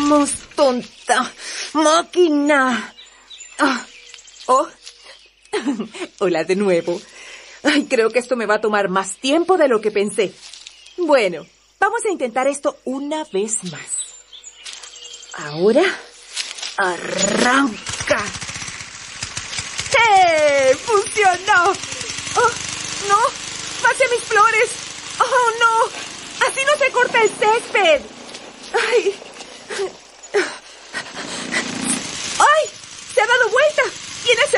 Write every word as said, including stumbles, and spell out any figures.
Vamos, tonta máquina. Ah, oh. Hola de nuevo. Ay, creo que esto me va a tomar más tiempo de lo que pensé. Bueno, vamos a intentar esto una vez más. Ahora, arranca. ¡Eh! ¡Funcionó! ¡Oh, no! ¡Pasé mis flores! ¡Oh, no! ¡Así no se corta el césped! ¡Ay!